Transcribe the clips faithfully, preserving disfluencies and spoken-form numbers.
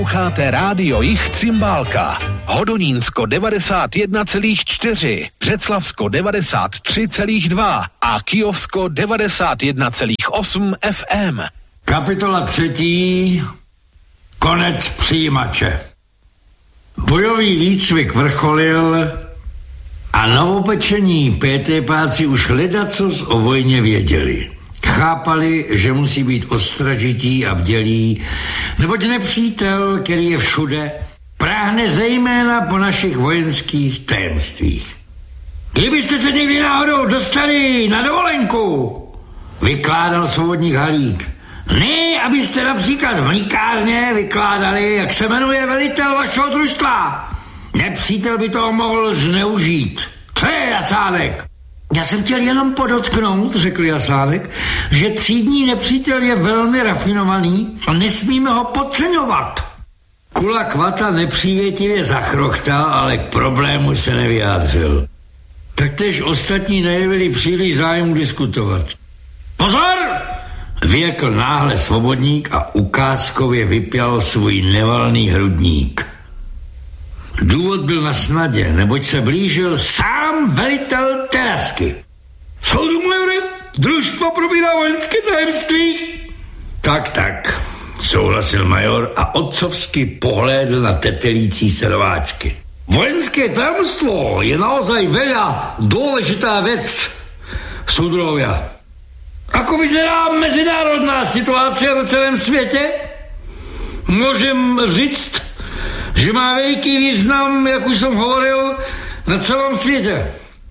Posloucháte Rádio Jich Cymbálka, Hodonínsko devadesát jedna celá čtyři, Břeclavsko devadesát tři celá dva a Kyjovsko devadesát jedna celá osm F M. Kapitola třetí. Konec přijímače. Bojový výcvik vrcholil a novopečení pétépáci už ledacos o vojně věděli. Chápali, že musí být ostražití a bdělí, neboť nepřítel, který je všude, práhne zejména po našich vojenských tajemstvích. Kdybyste se někdy náhodou dostali na dovolenku, vykládal svobodník Halík. Ne, abyste například v mlýkárně vykládali, jak se jmenuje velitel vašeho družstva. Nepřítel by toho mohl zneužít. Co je, Jasánek? Já jsem chtěl jenom podotknout, řekl Jasánek, že třídní nepřítel je velmi rafinovaný a nesmíme ho podceňovat. Kula Kvata nepřívětivě zachrochtal, ale k problému se nevyjádřil. Taktéž ostatní nejevili příliš zájmu diskutovat. Pozor! Vyjekl náhle svobodník a ukázkově vypěl svůj nevalný hrudník. Důvod byl na snadě, neboť se blížil sám velitel Terasky. Soudru majore, družstvo probírá vojenské tajemství. Tak, tak, souhlasil major a otcovsky pohlédl na tetelící se nováčky. Vojenské tajemstvo je naozaj veľa dôležitá vec, soudruhovia. Ako vyzerá mezinárodná situácia na celém světě? Môžem říct, že má veliký význam, jak už som hovoril, na celom světě.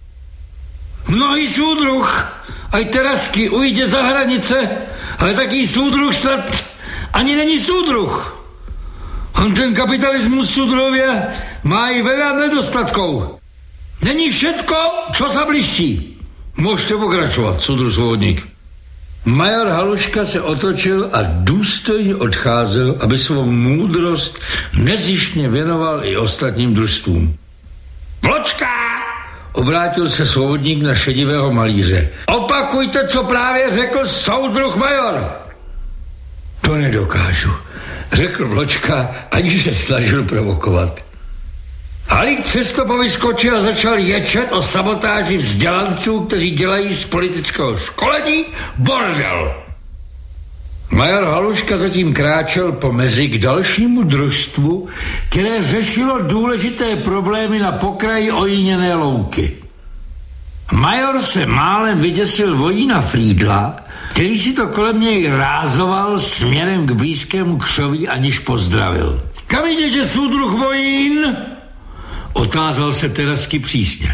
Mnohý súdruh, aj Terasky, ujde za hranice, ale taký súdruh snad ani není súdruh. On ten kapitalismus, súdruhovia, má i veľa nedostatkov. Není všetko, čo sa bliští. Môžete pokračovat, súdruh svobodník. Major Haluška se otočil a důstojně odcházel, aby svou moudrost nezištně věnoval i ostatním družstvům. Vločka! Obrátil se svobodník na šedivého malíře. Opakujte, co právě řekl soudruh major. To nedokážu, řekl Vločka, aniž se snažil provokovat. Halík přesto povyskočil a začal ječet o sabotáži vzdělanců, kteří dělají z politického školení bordel. Major Haluška zatím kráčel po mezi k dalšímu družstvu, které řešilo důležité problémy na pokraji ojíněné louky. Major se málem vyděsil vojína Frýdla, který si to kolem něj rázoval směrem k blízkému křoví, aniž pozdravil. Kam jdete, súdruh vojín? Otázal se Terasky přísně.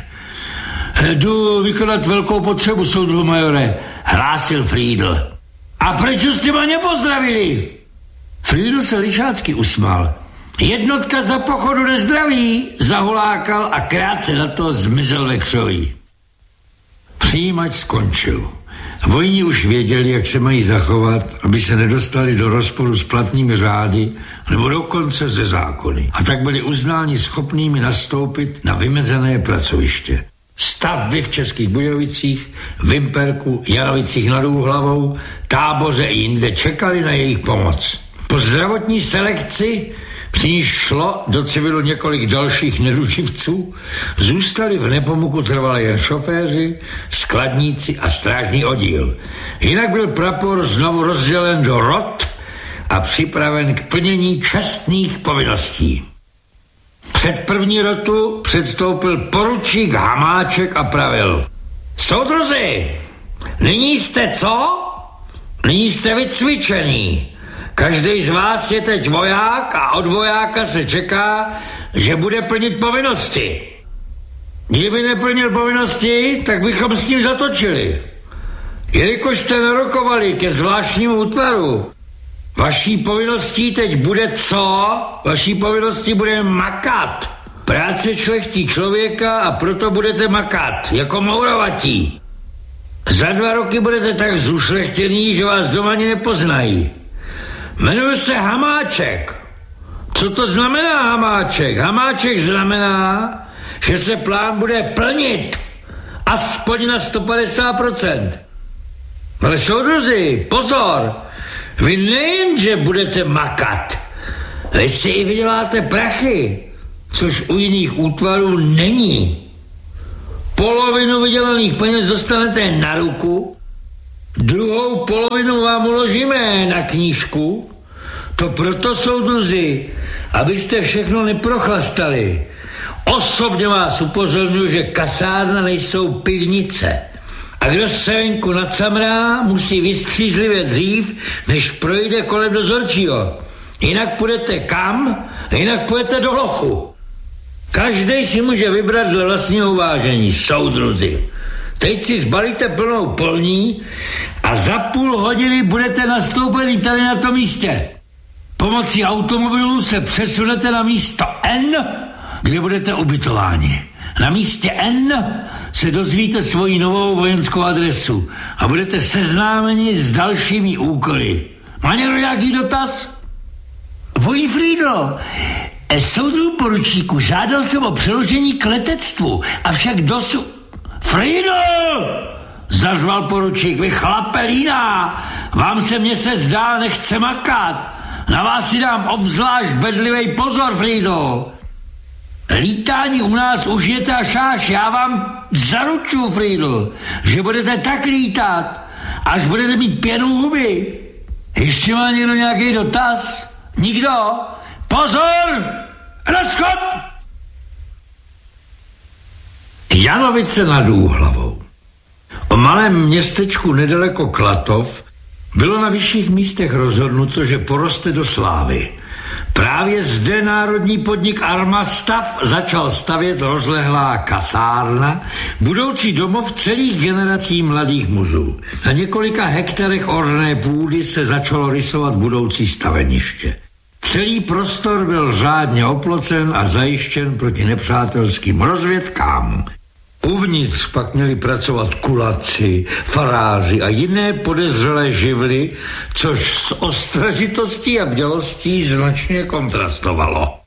Jdu vykonat velkou potřebu, soudruhu majore, hlásil Frýdl. A proč jste ma nepozdravili? Frýdl se lišácky usmál. Jednotka za pochodu nezdraví, zahulákal a krátce na to zmizel ve křoví. Přijímač skončil. Vojní už věděli, jak se mají zachovat, aby se nedostali do rozporu s platnými řády nebo dokonce ze zákony. A tak byli uznáni schopnými nastoupit na vymezené pracoviště. Stavby v Českých Budějovicích, Vimperku, Janovicích nad Úhlavou, Táboře i jinde čekali na jejich pomoc. Po zdravotní selekci, při níž šlo do civilu několik dalších neduživců, zůstali v Nepomuku trvale jen šoféři, skladníci a strážní oddíl. Jinak byl prapor znovu rozdělen do rot a připraven k plnění čestných povinností. Před první rotu předstoupil poručík Hamáček a pravil. Soudruzi, nyní jste co? Nyní jste vycvičení. Každý z vás je teď voják a od vojáka se čeká, že bude plnit povinnosti. Kdyby neplnil povinnosti, tak bychom s ním zatočili. Jelikož jste narokovali ke zvláštnímu útvaru, vaší povinností teď bude co? Vaší povinností bude makat. Práce šlechtí člověka a proto budete makat, jako mourovatí. Za dva roky budete tak zušlechtěný, že vás doma ani nepoznají. Jmenuji se Hamáček. Co to znamená Hamáček? Hamáček znamená, že se plán bude plnit aspoň na sto padesát procent. Ale soudruzi, pozor, vy nejenže budete makat, Vy si i vyděláte prachy, což u jiných útvarů není. Polovinu vydělaných peněz dostanete na ruku, druhou polovinu vám uložíme na knížku. To proto, soudruzi, abyste všechno neprochlastali. Osobně vás upozorňuji, že kasárna nejsou pivnice. A kdo se venku nacamrá, musí vystřízlivě dřív, než projde kolem dozorčího. Jinak půjdete kam? Jinak půjdete do lochu. Každý si může vybrat dle vlastního uvážení, soudruzi. Teď si zbalíte plnou polní a za půl hodiny budete nastoupeni tady na tom místě. Pomocí automobilu se přesunete na místo N, kde budete ubytováni. Na místě N se dozvíte svoji novou vojenskou adresu a budete seznámeni s dalšími úkoly. Má někdo nějaký dotaz? Vojfrído, soudru poručíku, žádal jsem o přeložení k letectvu, avšak dosud... Frido! Zařval poručík, vy chlapelína, vám se mně se zdá, nechce makat. Na vás si dám obzvlášť bedlivej pozor, Frido. Lítání u nás už je ta šáš, já vám zaručuju, Frido, že budete tak lítat, až budete mít pěnu huby. Ještě má někdo nějaký dotaz? Nikdo? Pozor! Rozchod! Janovice nad Úhlavou. O malém městečku nedaleko Klatov bylo na vyšších místech rozhodnuto, že poroste do slávy. Právě zde národní podnik Armastav začal stavět rozlehlá kasárna, budoucí domov celých generací mladých mužů. Na několika hektarech orné půdy se začalo rysovat budoucí staveniště. Celý prostor byl řádně oplocen a zajištěn proti nepřátelským rozvědkám. Uvnitř pak měli pracovat kulaci, faráři a jiné podezřelé živly, což s ostražitostí a bdělostí značně kontrastovalo.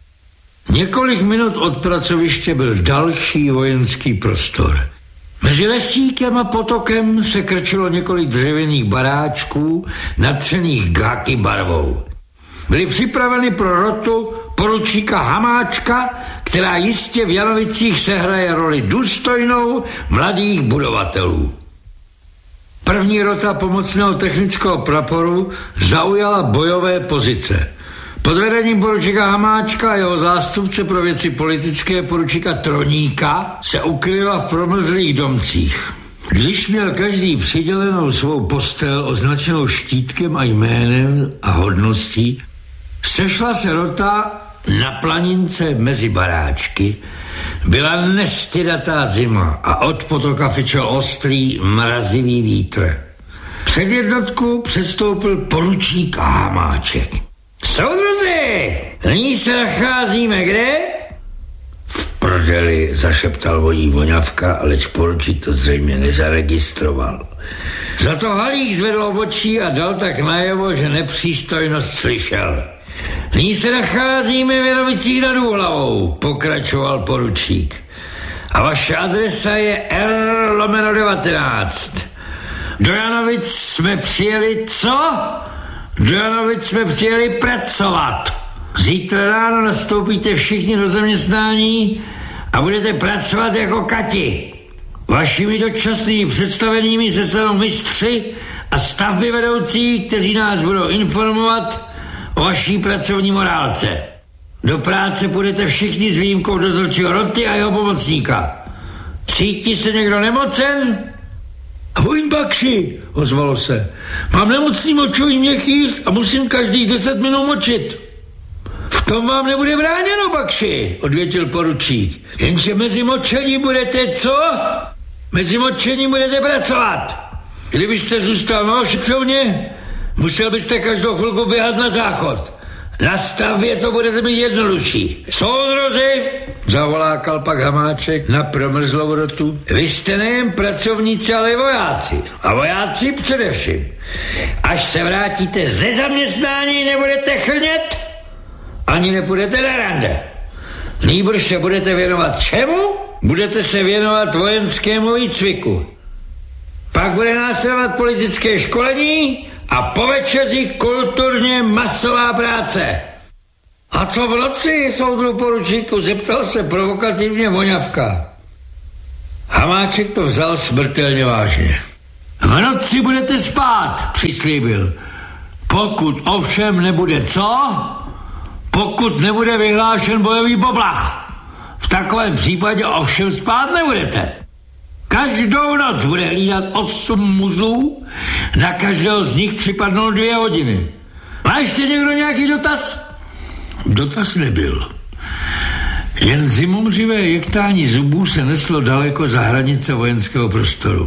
Několik minut od pracoviště byl další vojenský prostor. Mezi lesíkem a potokem se krčilo několik dřevěných baráčků natřených gáky barvou. Byly připraveny pro rotu poručíka Hamáčka, která jistě v Janovicích sehraje roli důstojnou mladých budovatelů. První rota pomocného technického praporu zaujala bojové pozice. Pod vedením poručíka Hamáčka a jeho zástupce pro věci politické poručíka Troníka se ukryla v promrzlých domcích. Když měl každý přidělenou svou postel označenou štítkem a jménem a hodností, sešla se rota na planince mezi baráčky. Byla nestědatá zima a od potoka fičel ostrý, mrazivý vítr. Před jednotku předstoupil poručík Hamáček. Soudruzi, nyní se nacházíme kde? V prdeli, zašeptal vojí voňavka, aleč poručík to zřejmě nezaregistroval. Za to Halík zvedl obočí a dal tak najevo, že nepřístojnost slyšel. Nyní se nacházíme v Janovicích nad Úhlavou, pokračoval poručík. A vaše adresa je R lomeno devatenáct. Do Janovic jsme přijeli co? Do Janovic jsme přijeli pracovat. Zítra ráno nastoupíte všichni do zaměstnání a budete pracovat jako kati. Vašimi dočasnými představenými se stanou mistři a stavby vedoucí, kteří nás budou informovat o vaší pracovní morálce. Do práce půjdete všichni s výjimkou dozorčího roty a jeho pomocníka. Cítí se někdo nemocen? Vojn Bakši, ozvalo se. Mám nemocný močový měchýř a musím každých deset minut močit. V tom vám nebude bráněno, Bakši, odvětil poručík. Jenže mezi močením budete co? Mezi močením budete pracovat. Kdybyste zůstal na ošetřovně, musel byste každou chvilku běhat na záchod. Na stavbě to budete mít jednodušší. Soudruzi, zavolákal pak Hamáček na promrzlou rotu. Vy jste nejen pracovníci, ale i vojáci. A vojáci především. Až se vrátíte ze zaměstnání, nebudete chlnět, ani nepůjdete na rande. Nýbrž se budete věnovat čemu? Budete se věnovat vojenskému výcviku. Pak bude následovat politické školení a po večeři kulturně masová práce. A co v noci, soudru poručíku, zeptal se provokativně Voňavka. Hamáček to vzal smrtelně vážně. V noci budete spát, přislíbil. Pokud ovšem nebude co? Pokud nebude vyhlášen bojový poplach. V takovém případě ovšem spát nebudete. Každou noc bude hlídat osm mužů, na každého z nich připadnou dvě hodiny. Má ještě někdo nějaký dotaz? Dotaz nebyl. Jen zimomřivé jektání zubů se neslo daleko za hranice vojenského prostoru.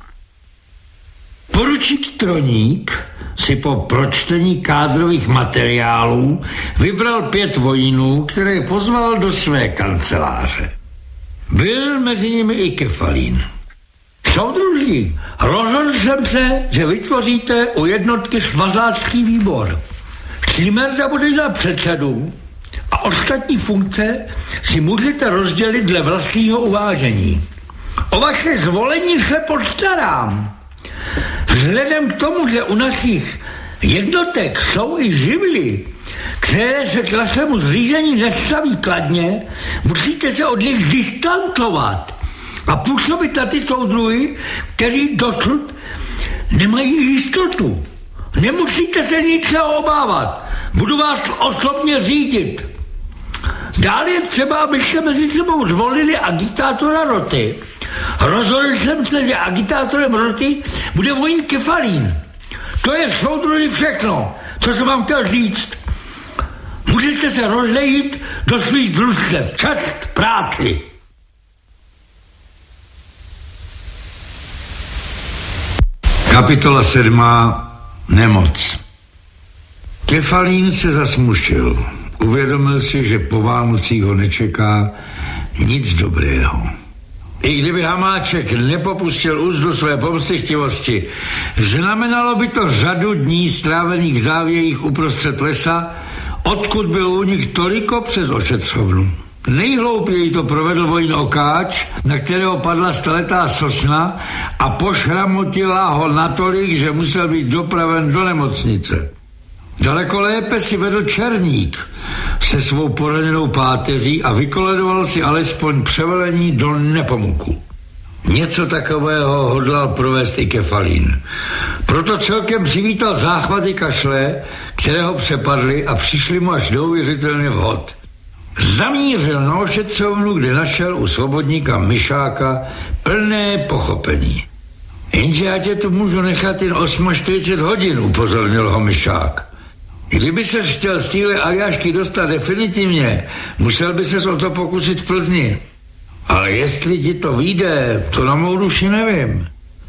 Poručík Troník si po pročtení kádrových materiálů vybral pět vojínů, které pozval do své kanceláře. Byl mezi nimi i Kefalín. Soudruží, rozhodl jsem se, že vytvoříte u jednotky svazácký výbor. Šlimerda bude za předsedu a ostatní funkce si můžete rozdělit dle vlastního uvážení. O vaše zvolení se postarám. Vzhledem k tomu, že u našich jednotek jsou i živly, které se k našemu zřízení nestaví kladně, musíte se od nich distancovat a působit na ty soudruhy, kteří dosud nemají jistotu. Nemusíte se ničeho obávat. Budu vás osobně řídit. Dále je třeba, abyste mezi sebou zvolili agitátora roty. Rozhodl jsem se, že agitátorem roty bude vojín Kefalín. To je soudruhy všechno, co jsem vám chtěl říct. Můžete se rozlejit do svých družstev. Čest práci. Kapitola sedmá. Nemoc. Kefalín se zasmušil. Uvědomil si, že po Vánocích ho nečeká nic dobrého. I kdyby Hamáček nepopustil úzdu své pomstychtivosti, znamenalo by to řadu dní strávených v závějích uprostřed lesa, odkud byl únik toliko přes ošetřovnu. Nejhloupěji to provedl vojín Okáč, na kterého padla staletá sosna a pošramotila ho natolik, že musel být dopraven do nemocnice. Daleko lépe si vedl Černík se svou poraněnou páteří a vykoledoval si alespoň převelení do Nepomuku. Něco takového hodlal provést i Kefalín. Proto celkem přivítal záchvaty kašle, které ho přepadly a přišli mu až neuvěřitelně vhod. Zamířil na ošetřovnu, kde našel u svobodníka Myšáka plné pochopení. Jenže já tě tu můžu nechat jen čtyřicet osm hodin, upozornil ho Myšák. Kdyby se chtěl z téhle Aljašky dostat definitivně, musel by ses o to pokusit v Plzni. Ale jestli ti to vyjde, to na mou duši nevím.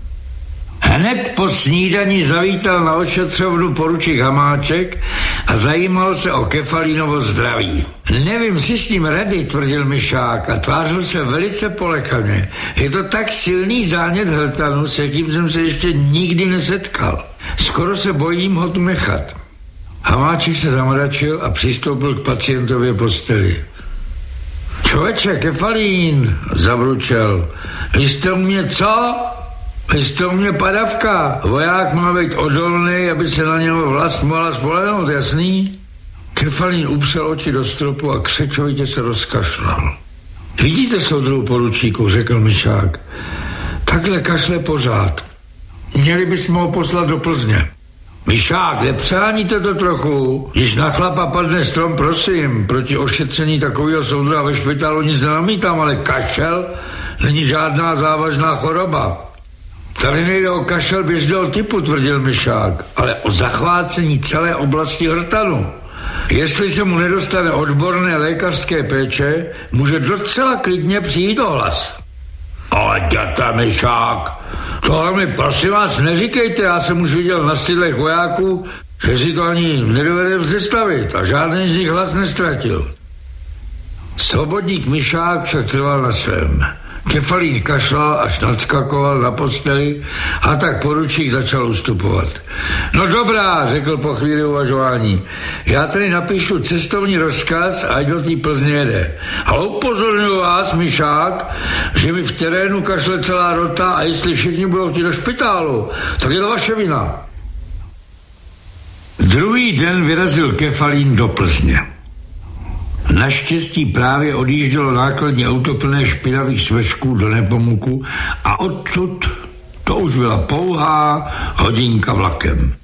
Hned po snídani zavítal na ošetřovnu poručík Hamáček a zajímal se o Kefalínovo zdraví. Nevím si s tím rady, tvrdil Myšák a tvářil se velice polekaně. Je to tak silný zánět hltanu, s jakým jsem se ještě nikdy nesetkal. Skoro se bojím ho tu nechat. Hamáček se zamračil a přistoupil k pacientově posteli. Člověče, Kefalín, zabručel. Vy jste u mě co? Vy jste u mě padavka. Voják má být odolný, aby se na něho vlast mohla spolehnout, jasný? Kefalín upřel oči do stropu a křečovitě se rozkašlal. Vidíte, soudruhu poručíku, řekl Myšák. Takhle kašle pořád. Měli bychom ho poslat do Plzně. Myšák, nepřáníte to trochu? Když na chlapa padne strom, prosím, proti ošetření takového soudruha ve špitálu nic nenamítám, ale kašel není žádná závažná choroba. Tady nejde o kašel běžného typu, tvrdil Myšák, ale o zachvácení celé oblasti hrtanu. Jestli se mu nedostane odborné lékařské péče, může docela klidně přijít o hlas. Ale děte, Myšák, tohle mi prosím vás neříkejte, já jsem už viděl na stydlech vojáků, že si to ani nedovede představit a žádný z nich hlas nestratil. Svobodník Myšák však trval na svém. Kefalín kašlal, až nadskakoval na posteli a tak poručík začal ustupovat. No dobrá, řekl po chvíli uvažování. Já tady napíšu cestovní rozkaz a ať do té Plzně jede. A upozorňuji vás, Myšák, že mi v terénu kašle celá rota a jestli všichni budou chtít do špitálu, tak je to vaše vina. Druhý den vyrazil Kefalín do Plzně. Naštěstí právě odjíždělo nákladní auto plné špinavých svešků do Nepomuku a odtud to už byla pouhá hodinka vlakem.